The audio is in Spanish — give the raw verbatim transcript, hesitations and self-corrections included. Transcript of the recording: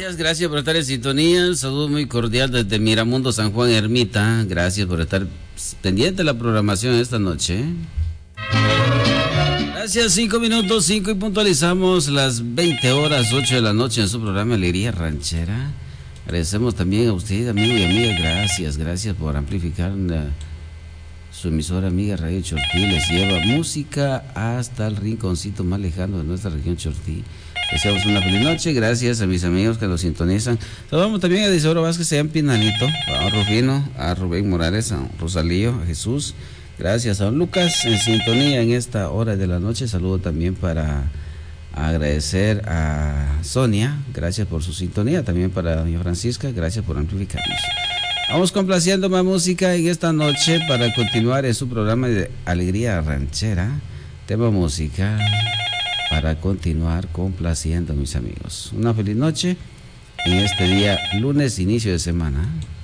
Gracias, gracias por estar en sintonía. Un saludo muy cordial desde Miramundo, San Juan Ermita. Gracias por estar pendiente de la programación esta noche. Gracias, cinco minutos, cinco y puntualizamos las veinte horas, ocho de la noche en su programa Alegría Ranchera. Agradecemos también a usted, amigo y amiga. Gracias, gracias por amplificar la, su emisora amiga Radio Chortí. Les lleva música hasta el rinconcito más lejano de nuestra región Chortí. Deseamos una feliz noche, gracias a mis amigos que nos sintonizan. Saludamos también a Isidoro Vázquez, allá en Pinalito, a Rufino, a Rubén Morales, a Rosalío, a Jesús. Gracias a don Lucas en sintonía en esta hora de la noche. Saludo también para agradecer a Sonia, gracias por su sintonía. También para doña Francisca, gracias por amplificarnos. Vamos complaciendo más música en esta noche para continuar en su programa de Alegría Ranchera. Tema musical para continuar complaciendo, mis amigos. Una feliz noche en este día, lunes, inicio de semana.